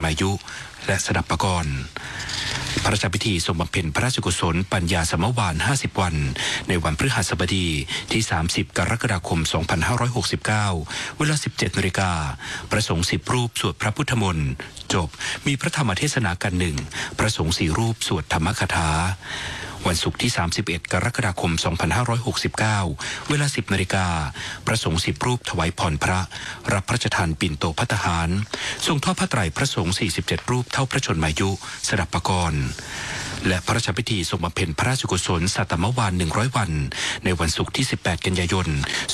อายุและสดับปกรณ์พระราชพิธีทรงบำเพ็ญพระราชกุศลปัญญาสมวาน50 วันในวันพฤหัสบดีที่30 กรกฎาคม 2569 เวลา 17 นาฬิกาพระสงฆ์10 รูปสวดพระพุทธมนต์จบมีพระธรรมเทศนากันหนึ่งพระสงฆ์4 รูปสวดธรรมคถาวันศุกร์ที่31 กรกฎาคม 2569 เวลา 10 นาฬิกาพระสงฆ์10 รูปถวายพรพระรับพระราชทานปิ่นโตภัตตาหารทรงทอดผ้าไตรพระสงฆ์47 รูปเท่าพระชนมายุสดับปกรณ์และพระราชพิธีทรงบำเพ็ญพระราชกุศลสัตตมวาน100 วันในวันศุกร์ที่18 กันยายน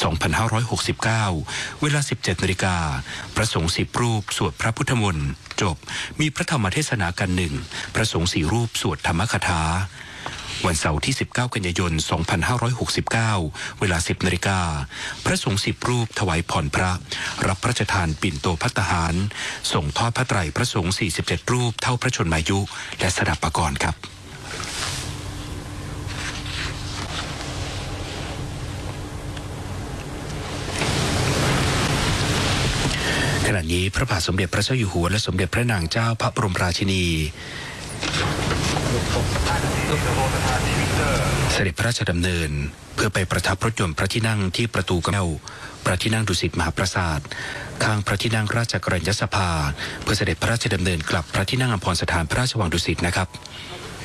2569 เวลา 17 นาฬิกาพระสงฆ์10 รูปสวดพระพุทธมนต์จบมีพระธรรมเทศนากันหนึ่งพระสงฆ์4 รูปสวดธรรมคถาวันเสาร์ที่19 กันยายน 2569 เวลา 10 นาฬิกาพระสงฆ์10 รูปถวายพรพระรับพระราชทานปิ่นโตภัตตาหารส่งทอดพระไตรพระสงฆ์47 รูปเท่าพระชนมายุและสดับปกรณ์ครับขณะนี้พระบาทสมเด็จพระเจ้าอยู่หัวและสมเด็จพระนางเจ้าพระบรมราชินีเสด็จพระราชดำเนินเพื่อไปประทับรถยนต์พระที่นั่งที่ประตูแก้วพระที่นั่งดุสิตมหาปราสาทข้างพระที่นั่งราชกรณียสภาเพื่อเสด็จพระราชดำเนินกลับพระที่นั่งอัมพรสถานพระราชวังดุสิตนะครับ